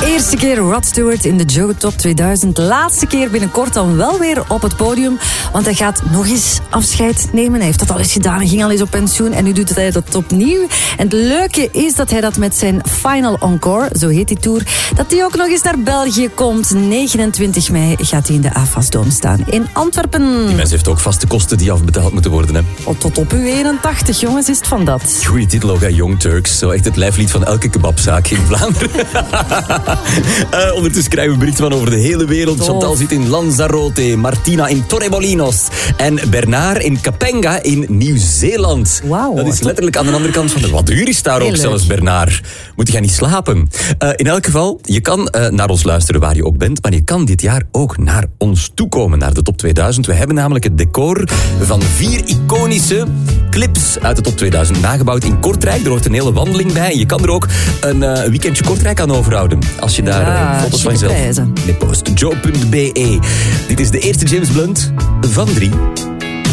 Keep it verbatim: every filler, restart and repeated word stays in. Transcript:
Eerste keer Rod Stewart in de Joe Top tweeduizend. Laatste keer binnenkort dan wel weer op het podium. Want hij gaat nog eens afscheid nemen. Hij heeft dat al eens gedaan. Hij ging al eens op pensioen. En nu doet hij dat opnieuw. En het leuke is dat hij dat met zijn Final Encore, zo heet die tour, dat hij ook nog eens naar België komt. negenentwintig mei gaat hij in de A F A S-dome staan in Antwerpen. Die mens heeft ook vaste kosten die afbetaald moeten worden. Hè? Oh, tot op uw eenentachtig, jongens, is het van dat. Goeie titel ook, hè? Young Turks. Zo echt het lijflied van elke kebabzaak in Vlaanderen. uh, ondertussen krijgen we berichten van over de hele wereld. Tof. Chantal zit in Lanzarote, Martina in Torremolinos en Bernard in Capenga in Nieuw-Zeeland. Wauw. Dat is letterlijk aan de andere kant van de... Wat duur is daar ook leuk. Zelfs, Bernard. Moet je gaan niet slapen. Uh, in elk geval, je kan uh, naar ons luisteren waar je ook bent, maar je kan dit jaar ook naar ons toekomen, naar de Top tweeduizend. We hebben namelijk het decor van vier iconische clips uit de Top tweeduizend nagebouwd in Kortrijk. Er hoort een hele wandeling bij. Je kan er ook een uh, weekendje Kortrijk aan overhouden. Als je daar ja, uh, foto's van jezelf mee post. joe punt be. Dit is de eerste James Blunt van drie.